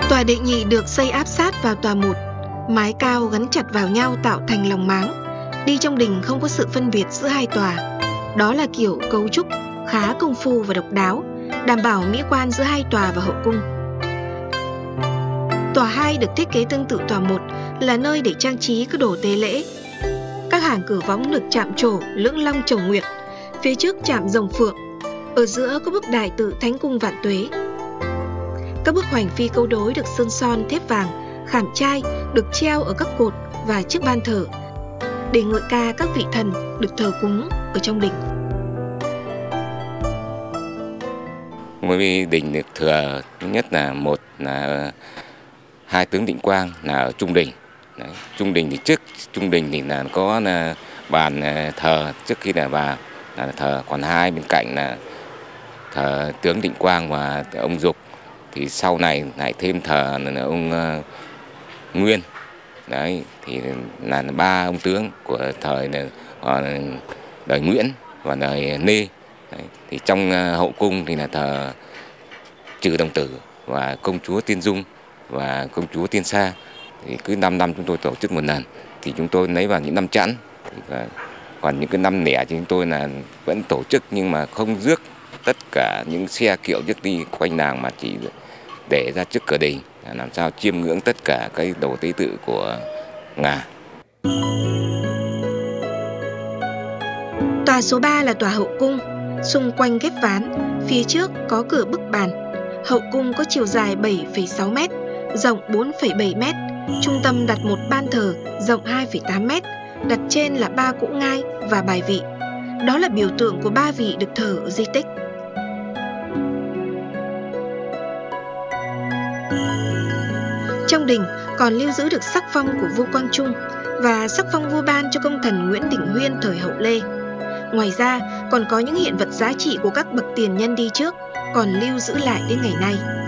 Tòa đệ nhị được xây áp sát vào tòa một, mái cao gắn chặt vào nhau tạo thành lòng máng. Đi trong đình không có sự phân biệt giữa hai tòa. Đó là kiểu cấu trúc khá công phu và độc đáo, đảm bảo mỹ quan giữa hai tòa và hậu cung. Tòa 2 được thiết kế tương tự tòa 1, là nơi để trang trí các đồ tế lễ. Các hàng cửa võng được chạm trổ lưỡng long chầu nguyệt, phía trước chạm rồng phượng, ở giữa có bức đại tự Thánh cung Vạn Tuế. Các bức hoành phi câu đối được sơn son thép vàng, khảm trai được treo ở các cột và trước ban thờ để ngợi ca các vị thần được thờ cúng ở trong đình. Ngôi đình được thừa thứ nhất là một là hai tướng Định Quang là ở trung đình. Đấy, trung đình thì trước trung đình thì là có là bàn thờ trước khi là bà là thờ, còn hai bên cạnh là thờ tướng Định Quang và ông Dục, thì sau này lại thêm thờ là ông Nguyên. Đấy thì là ba ông tướng của thời là đời Nguyễn và đời Lê. Đấy, thì trong hậu cung thì là thờ Trừ Đồng Tử và công chúa Tiên Dung và công chúa Tiên Sa. Thì cứ 5 năm chúng tôi tổ chức một lần, thì chúng tôi lấy vào những năm chẵn. Còn những cái năm lẻ thì chúng tôi là vẫn tổ chức nhưng mà không rước tất cả những xe kiệu rước đi quanh làng, mà chỉ để ra trước cửa đình làm sao chiêm ngưỡng tất cả cái đồ tế tự của Nga. Tòa số 3 là tòa hậu cung, xung quanh ghép ván, phía trước có cửa bức bàn. Hậu cung có chiều dài 7,6 m, rộng 4,7 m, trung tâm đặt một ban thờ rộng 2,8 m, đặt trên là 3 cỗ ngai và bài vị. Đó là biểu tượng của 3 vị được thờ ở di tích. Trong đình còn lưu giữ được sắc phong của vua Quang Trung và sắc phong vua ban cho công thần Nguyễn Đình Huyên thời Hậu Lê. Ngoài ra còn có những hiện vật giá trị của các bậc tiền nhân đi trước còn lưu giữ lại đến ngày nay.